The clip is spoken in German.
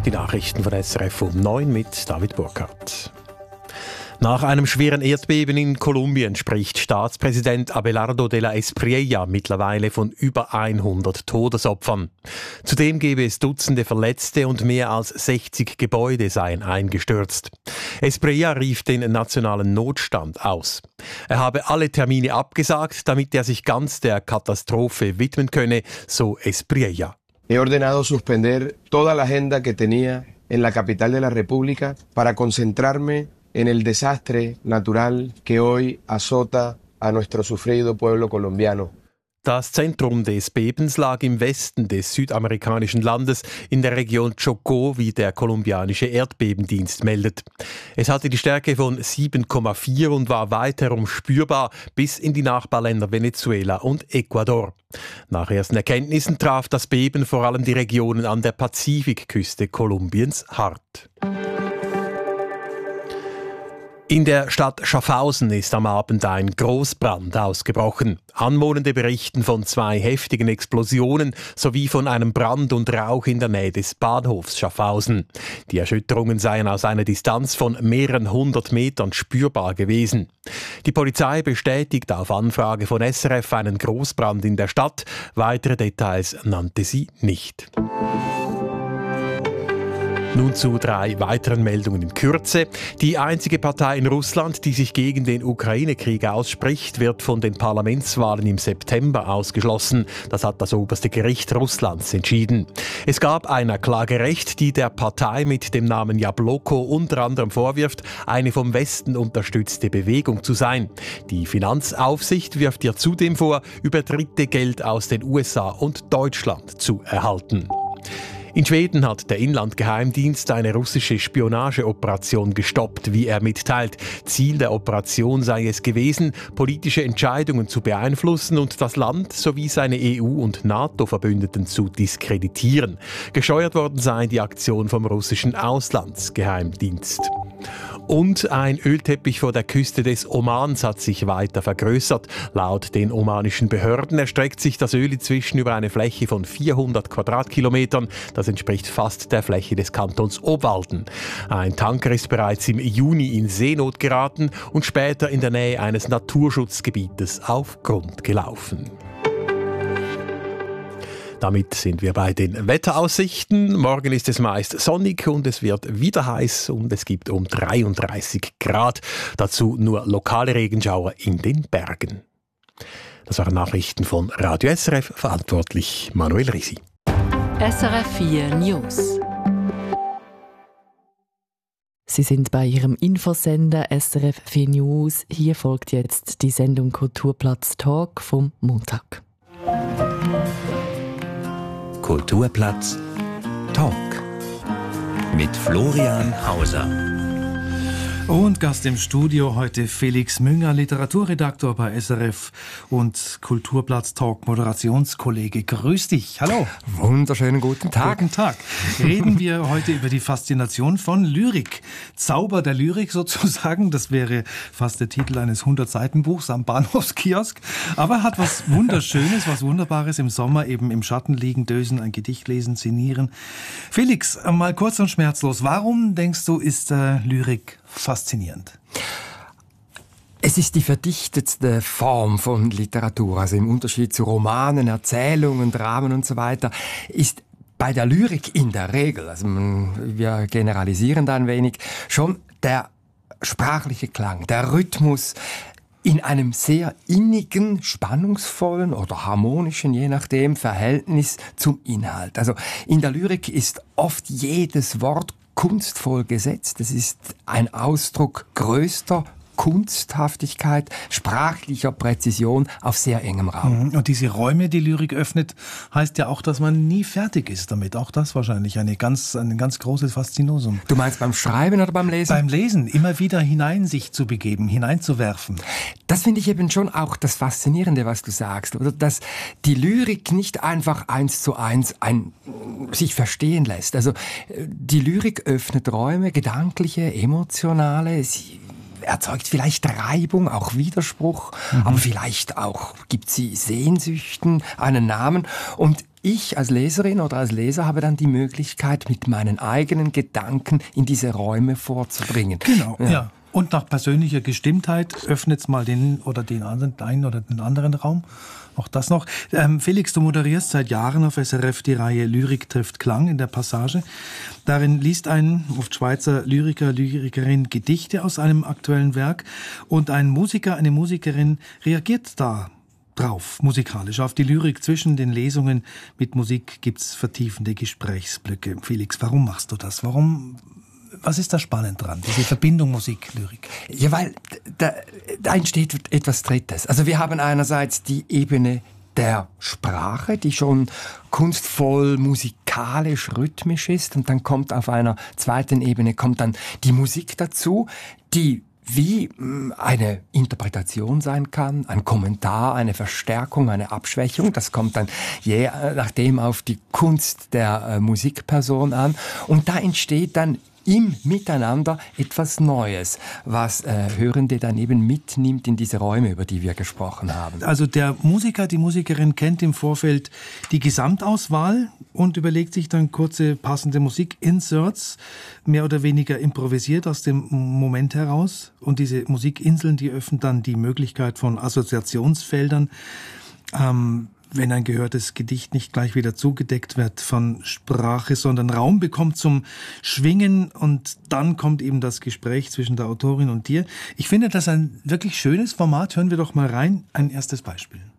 Die Nachrichten von SRF um 9 mit David Burkhardt. Nach einem schweren Erdbeben in Kolumbien spricht Staatspräsident Abelardo de la Espriella mittlerweile von über 100 Todesopfern. Zudem gebe es Dutzende Verletzte und mehr als 60 Gebäude seien eingestürzt. Espriella rief den nationalen Notstand aus. Er habe alle Termine abgesagt, damit er sich ganz der Katastrophe widmen könne, so Espriella. He ordenado suspender toda la agenda que tenía en la capital de la República para concentrarme en el desastre natural que hoy azota a nuestro sufrido pueblo colombiano. Das Zentrum des Bebens lag im Westen des südamerikanischen Landes in der Region Chocó, wie der kolumbianische Erdbebendienst meldet. Es hatte die Stärke von 7,4 und war weiterum spürbar bis in die Nachbarländer Venezuela und Ecuador. Nach ersten Erkenntnissen traf das Beben vor allem die Regionen an der Pazifikküste Kolumbiens hart. In der Stadt Schaffhausen ist am Abend ein Großbrand ausgebrochen. Anwohnende berichten von 2 heftigen Explosionen sowie von einem Brand und Rauch in der Nähe des Bahnhofs Schaffhausen. Die Erschütterungen seien aus einer Distanz von mehreren 100 Metern spürbar gewesen. Die Polizei bestätigt auf Anfrage von SRF einen Großbrand in der Stadt. Weitere Details nannte sie nicht. Nun zu 3 weiteren Meldungen in Kürze. Die einzige Partei in Russland, die sich gegen den Ukraine-Krieg ausspricht, wird von den Parlamentswahlen im September ausgeschlossen. Das hat das oberste Gericht Russlands entschieden. Es gab ein Klagerecht, die der Partei mit dem Namen Jabloko unter anderem vorwirft, eine vom Westen unterstützte Bewegung zu sein. Die Finanzaufsicht wirft ihr zudem vor, über Dritte Geld aus den USA und Deutschland zu erhalten. In Schweden hat der Inlandgeheimdienst eine russische Spionageoperation gestoppt, wie er mitteilt. Ziel der Operation sei es gewesen, politische Entscheidungen zu beeinflussen und das Land sowie seine EU- und NATO-Verbündeten zu diskreditieren. Gesteuert worden sei die Aktion vom russischen Auslandsgeheimdienst. Und ein Ölteppich vor der Küste des Omans hat sich weiter vergrößert. Laut den omanischen Behörden erstreckt sich das Öl inzwischen über eine Fläche von 400 Quadratkilometern. Das entspricht fast der Fläche des Kantons Obwalden. Ein Tanker ist bereits im Juni in Seenot geraten und später in der Nähe eines Naturschutzgebietes auf Grund gelaufen. Damit sind wir bei den Wetteraussichten. Morgen ist es meist sonnig und es wird wieder heiß und es gibt um 33 Grad. Dazu nur lokale Regenschauer in den Bergen. Das waren Nachrichten von Radio SRF, verantwortlich Manuel Risi. SRF 4 News. Sie sind bei Ihrem Infosender SRF 4 News. Hier folgt jetzt die Sendung Kulturplatz Talk vom Montag. Kulturplatz Talk mit Florian Hauser. Und Gast im Studio heute Felix Münger, Literaturredaktor bei SRF und Kulturplatz Talk Moderationskollege. Grüß dich. Hallo. Wunderschönen guten Tag. Guten Tag. Reden wir heute über die Faszination von Lyrik. Zauber der Lyrik sozusagen. Das wäre fast der Titel eines 100-Seiten-Buchs am Bahnhofskiosk. Aber hat was Wunderschönes, was Wunderbares im Sommer, eben im Schatten liegen, dösen, ein Gedicht lesen, szenieren. Felix, mal kurz und schmerzlos. Warum, denkst du, ist Lyrik faszinierend? Es ist die verdichtetste Form von Literatur. Also im Unterschied zu Romanen, Erzählungen, Dramen und so weiter, ist bei der Lyrik in der Regel, also wir generalisieren da ein wenig, schon der sprachliche Klang, der Rhythmus in einem sehr innigen, spannungsvollen oder harmonischen, je nachdem, Verhältnis zum Inhalt. Also in der Lyrik ist oft jedes Wort kunstvoll gesetzt. Es ist ein Ausdruck größter Kunsthaftigkeit, sprachlicher Präzision auf sehr engem Raum. Und diese Räume, die Lyrik öffnet, heißt ja auch, dass man nie fertig ist damit. Auch das wahrscheinlich ein ganz großes Faszinosum. Du meinst beim Schreiben oder beim Lesen? Beim Lesen, immer wieder hinein sich zu begeben, hineinzuwerfen. Das finde ich eben schon auch das Faszinierende, was du sagst, oder? Dass die Lyrik nicht einfach 1:1 sich verstehen lässt. Also die Lyrik öffnet Räume, gedankliche, emotionale, sie erzeugt vielleicht Reibung, auch Widerspruch, aber vielleicht auch gibt sie Sehnsüchten einen Namen. Und ich als Leserin oder als Leser habe dann die Möglichkeit, mit meinen eigenen Gedanken in diese Räume vorzubringen. Genau, ja. Und nach persönlicher Gestimmtheit öffnet's mal den oder den anderen Raum. Auch das noch. Felix, du moderierst seit Jahren auf SRF die Reihe Lyrik trifft Klang in der Passage. Darin liest ein oft Schweizer Lyriker, Lyrikerin Gedichte aus einem aktuellen Werk und ein Musiker, eine Musikerin reagiert da drauf, musikalisch. Auf die Lyrik zwischen den Lesungen mit Musik gibt's vertiefende Gesprächsblöcke. Felix, warum machst du das? Was ist da spannend dran, diese Verbindung Musik-Lyrik? Ja, weil da entsteht etwas Drittes. Also wir haben einerseits die Ebene der Sprache, die schon kunstvoll, musikalisch, rhythmisch ist. Und dann kommt auf einer zweiten Ebene dann die Musik dazu, die wie eine Interpretation sein kann, ein Kommentar, eine Verstärkung, eine Abschwächung. Das kommt dann je nachdem auf die Kunst der Musikperson an. Und da entsteht dann im Miteinander etwas Neues, was Hörende dann eben mitnimmt in diese Räume, über die wir gesprochen haben. Also der Musiker, die Musikerin kennt im Vorfeld die Gesamtauswahl und überlegt sich dann kurze passende Musikinserts, mehr oder weniger improvisiert aus dem Moment heraus. Und diese Musikinseln, die öffnen dann die Möglichkeit von Assoziationsfeldern, wenn ein gehörtes Gedicht nicht gleich wieder zugedeckt wird von Sprache, sondern Raum bekommt zum Schwingen und dann kommt eben das Gespräch zwischen der Autorin und dir. Ich finde das ein wirklich schönes Format. Hören wir doch mal rein. Ein erstes Beispiel.